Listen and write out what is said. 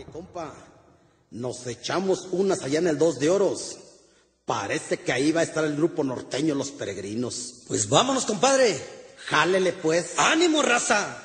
Oye, compa, nos echamos unas allá en el Dos de Oros. Parece que ahí va a estar el grupo norteño Los Peregrinos. Pues vámonos, compadre. Jálele, pues. ¡Ánimo, raza!